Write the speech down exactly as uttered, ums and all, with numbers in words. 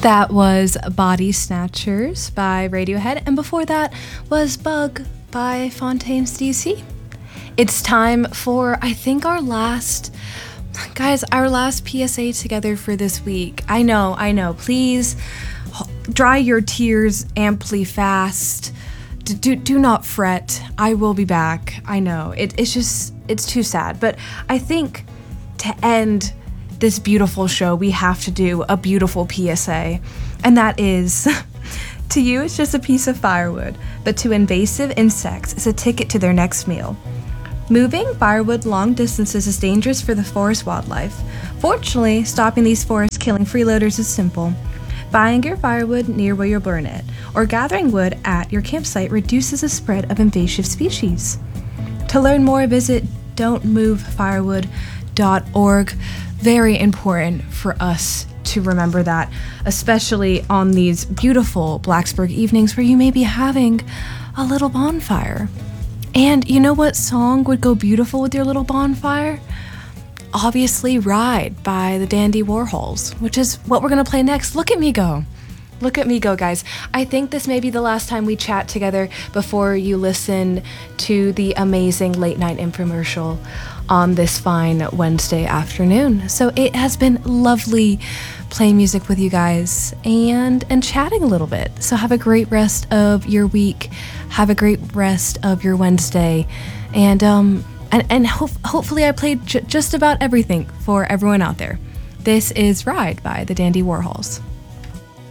That was Body Snatchers by Radiohead, and before that was Bug by Fontaines D C. It's time for, I think, our last, guys, our last P S A together for this week. I know, I know, please dry your tears amply fast. Do, do, do not fret. I will be back. I know, it, it's just, it's too sad, but I think to end this beautiful show, we have to do a beautiful P S A, and that is, to you it's just a piece of firewood, but to invasive insects it's a ticket to their next meal. Moving firewood long distances is dangerous for the forest wildlife. Fortunately, stopping these forest killing freeloaders is simple. Buying your firewood near where you'll burn it, or gathering wood at your campsite reduces the spread of invasive species. To learn more, visit don't move firewood dot org. Very important for us to remember that, especially on these beautiful Blacksburg evenings where you may be having a little bonfire. And you know what song would go beautiful with your little bonfire? Obviously, Ride by the Dandy Warhols, which is what we're going to play next. Look at me go. Look at me go, guys. I think this may be the last time we chat together before you listen to the amazing late night infomercial on this fine Wednesday afternoon. So it has been lovely playing music with you guys and and chatting a little bit. So have a great rest of your week. Have a great rest of your Wednesday. And um and, and ho- hopefully I played j- just about everything for everyone out there. This is Ride by the Dandy Warhols.